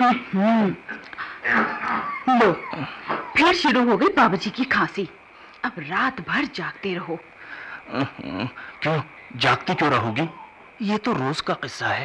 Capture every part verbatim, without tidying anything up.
हम्म, लो, फिर शुरू हो गई बाबूजी की खांसी। अब रात भर जागते रहो। क्यों जागती क्यों रहोगी? ये तो रोज का किस्सा है।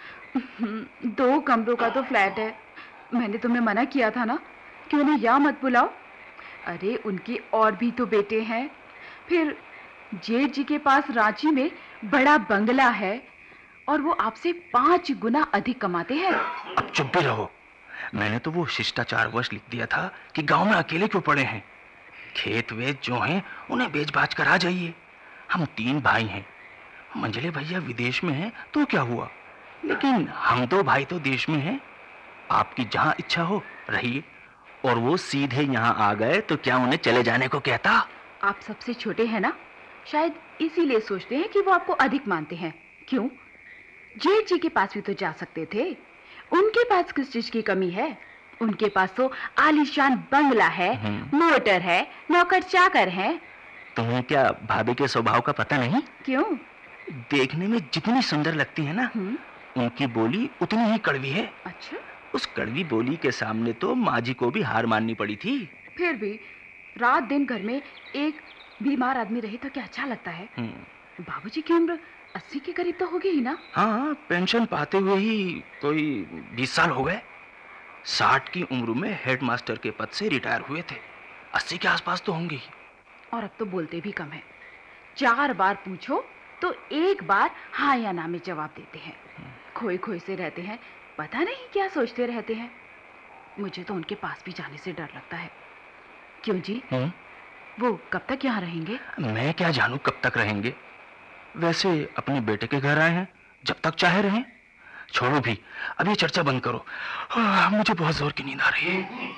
दो कमरों का तो फ्लैट है। मैंने तुम्हें मना किया था ना कि उन्हें यहाँ मत बुलाओ। अरे उनके और भी तो बेटे हैं। फिर जेठ जी के पास रांची में बड़ा बंगला है और वो आपसे पांच गुना अधिक कमाते हैं। अब चुप भी रहो। मैंने तो वो शिष्टाचार वश लिख दिया था कि गांव में अकेले क्यों पड़े हैं। खेत वेत जो हैं उन्हें बेच बाच कर आ जाइए। हम तीन भाई हैं। मंझले भैया विदेश में हैं तो क्या हुआ, लेकिन हम दो भाई तो देश में हैं। आपकी जहां इच्छा हो रहिए। और वो सीधे यहाँ आ गए तो क्या उन्हें चले जाने को कहता? आप सबसे छोटे हैं ना, शायद इसीलिए सोचते हैं कि वो आपको अधिक मानते हैं। क्यों? जेठ जी के पास भी तो जा सकते थे। उनके पास किस चीज की कमी है? उनके पास तो आलीशान बंगला है, मोटर है, नौकर चाकर है। तुम्हें क्या भाभी के स्वभाव का पता नहीं? क्यों? देखने में जितनी सुंदर लगती है ना, हम्म, उनकी बोली उतनी ही कड़वी है। अच्छा। उस कड़वी बोली के सामने तो माँ जी को भी हार माननी पड़ी थी। फिर भी रात दिन घर में एक बीमार आदमी रहे तो क्या अच्छा लगता है? बाबूजी की उम्र अस्सी के करीब तो होगी ही ना? हाँ, पेंशन पाते हुए ही कोई बीस साल हो गए। साठ की उम्र में हेडमास्टर के पद से रिटायर हुए थे। अस्सी के आसपास तो होंगे ही। और अब तो बोलते भी कम है। चार बार पूछो तो एक बार हाँ या ना में जवाब देते हैं। खोए खोए से रहते हैं, पता नहीं क्या सोचते रहते हैं। मुझे तो उनके पास भी जाने से डर लगता है। क्यों जी? हुँ? वो कब तक यहाँ रहेंगे? मैं क्या जानूं कब तक रहेंगे। वैसे अपने बेटे के घर आए हैं, जब तक चाहे रहें। छोड़ो भी, अब ये चर्चा बंद करो। आ, मुझे बहुत जोर की नींद आ रही है।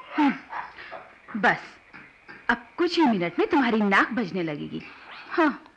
बस अब कुछ ही मिनट में तुम्हारी नाक बजने लगेगी। हाँ।